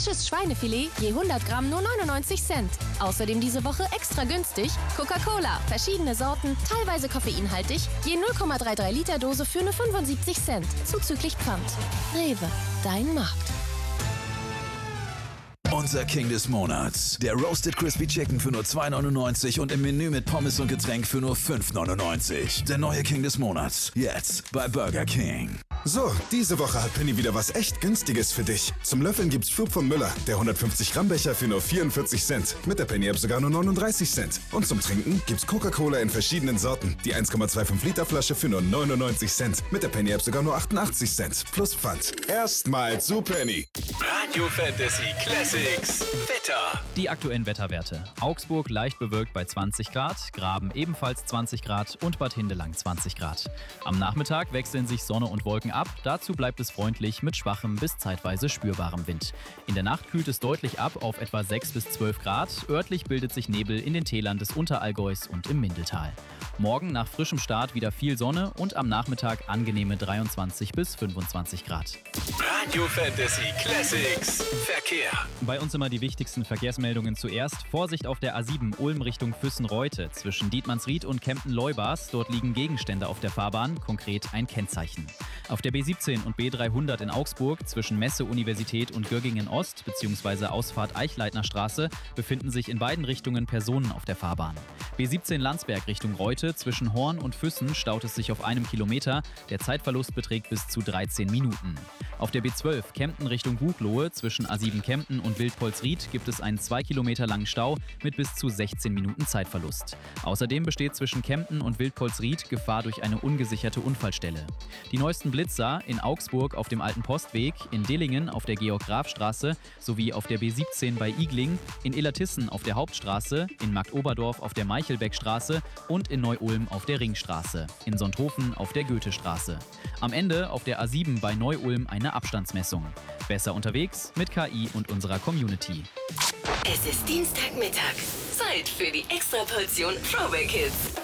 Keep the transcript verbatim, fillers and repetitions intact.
Frisches Schweinefilet je hundert Gramm nur neunundneunzig Cent. Außerdem diese Woche extra günstig Coca-Cola, verschiedene Sorten, teilweise koffeinhaltig, je null Komma dreiunddreißig Liter Dose für nur fünfundsiebzig Cent, zuzüglich Pfand. Rewe, dein Markt. Unser King des Monats. Der Roasted Crispy Chicken für nur zwei neunundneunzig und im Menü mit Pommes und Getränk für nur fünf neunundneunzig. Der neue King des Monats. Jetzt bei Burger King. So, diese Woche hat Penny wieder was echt Günstiges für dich. Zum Löffeln gibt's Froop von Müller, der hundertfünfzig Gramm Becher für nur vierundvierzig Cent. Mit der Penny App sogar nur neununddreißig Cent. Und zum Trinken gibt's Coca-Cola in verschiedenen Sorten. Die eins Komma fünfundzwanzig Liter Flasche für nur neunundneunzig Cent. Mit der Penny App sogar nur achtundachtzig Cent. Plus Pfand. Erstmal zu Penny. Radio Fantasy Classics. Wetter. Die aktuellen Wetterwerte. Augsburg leicht bewölkt bei zwanzig Grad, Graben ebenfalls zwanzig Grad und Bad Hindelang zwanzig Grad. Am Nachmittag wechseln sich Sonne und Wolken ab. Dazu bleibt es freundlich mit schwachem bis zeitweise spürbarem Wind. In der Nacht kühlt es deutlich ab auf etwa sechs bis zwölf Grad. Örtlich bildet sich Nebel in den Tälern des Unterallgäus und im Mindeltal. Morgen nach frischem Start wieder viel Sonne und am Nachmittag angenehme dreiundzwanzig bis fünfundzwanzig Grad. Radio Fantasy Classics. Verkehr. Bei uns immer die wichtigsten Verkehrsmeldungen zuerst. Vorsicht auf der A sieben Ulm Richtung Füssen-Reute zwischen Dietmannsried und Kempten-Leubars. Dort liegen Gegenstände auf der Fahrbahn, konkret ein Kennzeichen. Auf der B siebzehn und B dreihundert in Augsburg zwischen Messe-Universität und Göggingen-Ost bzw. Ausfahrt Eichleitner Straße befinden sich in beiden Richtungen Personen auf der Fahrbahn. B siebzehn Landsberg Richtung Reute zwischen Horn und Füssen staut es sich auf einem Kilometer. Der Zeitverlust beträgt bis zu dreizehn Minuten. Auf der B zwölf Kempten Richtung Buchloe zwischen A sieben Kempten und Wildpolsried gibt es einen zwei Kilometer langen Stau mit bis zu sechzehn Minuten Zeitverlust. Außerdem besteht zwischen Kempten und Wildpolsried Gefahr durch eine ungesicherte Unfallstelle. Die neuesten Blitzer in Augsburg auf dem Alten Postweg, in Dillingen auf der Georg-Graf-Straße sowie auf der B siebzehn bei Igling, in Illertissen auf der Hauptstraße, in Marktoberdorf auf der Meichelbeckstraße und in Neu-Ulm auf der Ringstraße, in Sonthofen auf der Goethestraße. Am Ende auf der A sieben bei Neu-Ulm eine Abstandsmessung. Besser unterwegs mit K I und unserer Community. Es ist Dienstagmittag. Zeit für die Extraportion Throwback Hits.